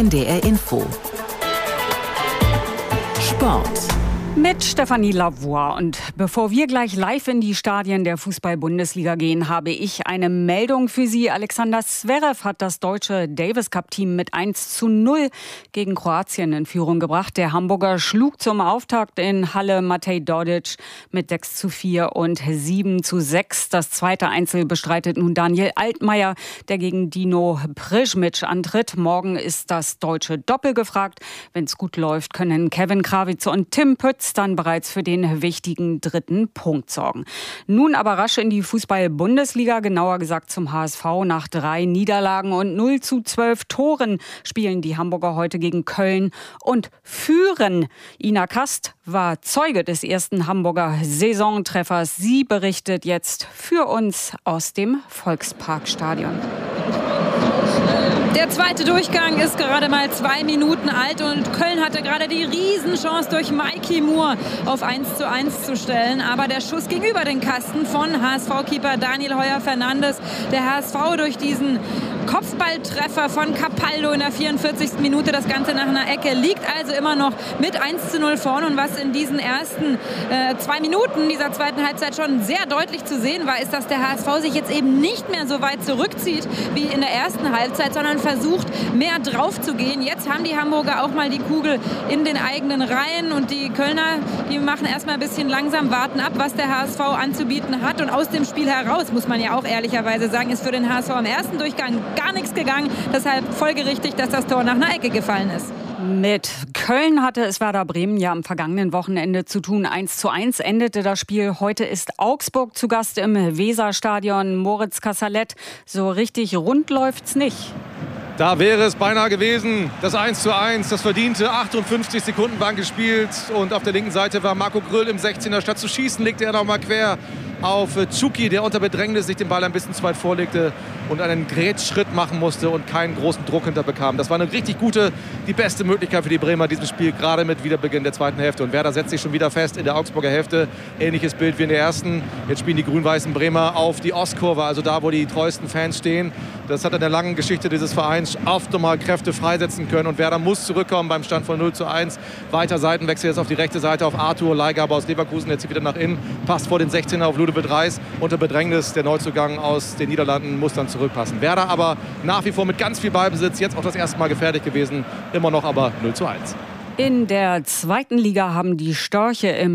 NDR Info. Sport. Mit Stefanie Lavoie. Und bevor wir gleich live in die Stadien der Fußball-Bundesliga gehen, habe ich eine Meldung für Sie. Alexander Zverev hat das deutsche Davis-Cup-Team mit 1:0 gegen Kroatien in Führung gebracht. Der Hamburger schlug zum Auftakt in Halle Matej Dodic mit 6:4 und 7:6. Das zweite Einzel bestreitet nun Daniel Altmaier, der gegen Dino Prizmic antritt. Morgen ist das deutsche Doppel gefragt. Wenn es gut läuft, können Kevin Krawitz und Tim Pütz dann bereits für den wichtigen dritten Punkt sorgen. Nun aber rasch in die Fußball-Bundesliga, genauer gesagt zum HSV. Nach 3 Niederlagen und 0:12 Toren spielen die Hamburger heute gegen Köln und führen. Ina Kast war Zeuge des ersten Hamburger Saisontreffers. Sie berichtet jetzt für uns aus dem Volksparkstadion. Der zweite Durchgang ist gerade mal 2 Minuten alt und Köln hatte gerade die Riesenchance durch Mikey Moore auf 1:1 zu stellen. Aber der Schuss ging über den Kasten von HSV-Keeper Daniel Heuer-Fernandes. Der HSV durch diesen Kopfballtreffer von Capaldo in der 44. Minute. Das Ganze nach einer Ecke liegt also immer noch mit 1:0 vorne. Und was in diesen ersten 2 Minuten dieser zweiten Halbzeit schon sehr deutlich zu sehen war, ist, dass der HSV sich jetzt eben nicht mehr so weit zurückzieht wie in der ersten Halbzeit, sondern versucht, mehr drauf zu gehen. Jetzt haben die Hamburger auch mal die Kugel in den eigenen Reihen und die Kölner, die machen erstmal ein bisschen langsam, warten ab, was der HSV anzubieten hat. Und aus dem Spiel heraus, muss man ja auch ehrlicherweise sagen, ist für den HSV im ersten Durchgang gar nichts gegangen. Deshalb folgerichtig, dass das Tor nach einer Ecke gefallen ist. Mit Köln hatte es Werder Bremen ja am vergangenen Wochenende zu tun. 1:1 endete das Spiel. Heute ist Augsburg zu Gast im Weserstadion. Moritz Kassalet, so richtig rund läuft's nicht. Da wäre es beinahe gewesen, das 1:1, das verdiente. 58 Sekunden waren gespielt und auf der linken Seite war Marco Grüll im 16er. Statt zu schießen, legte er noch mal quer auf Tschuki, der unter Bedrängnis sich den Ball ein bisschen zu weit vorlegte und einen Grätschritt machen musste und keinen großen Druck hinterbekam. Das war eine richtig gute, die beste Möglichkeit für die Bremer, diesem Spiel, gerade mit Wiederbeginn der zweiten Hälfte. Und Werder setzt sich schon wieder fest in der Augsburger Hälfte. Ähnliches Bild wie in der ersten. Jetzt spielen die grün-weißen Bremer auf die Ostkurve, also da, wo die treuesten Fans stehen. Das hat in der langen Geschichte dieses Vereins oft nochmal Kräfte freisetzen können. Und Werder muss zurückkommen beim Stand von 0:1. Weiter Seitenwechsel jetzt auf die rechte Seite auf Arthur Leihgabe aus Leverkusen. Jetzt wieder nach innen. Passt vor den 16er auf Ludovic Reis. Unter Bedrängnis der Neuzugang aus den Niederlanden muss dann zurückpassen. Werder aber nach wie vor mit ganz viel Ballbesitz. Jetzt auch das erste Mal gefährlich gewesen. Immer noch aber 0:1. In der zweiten Liga haben die Störche im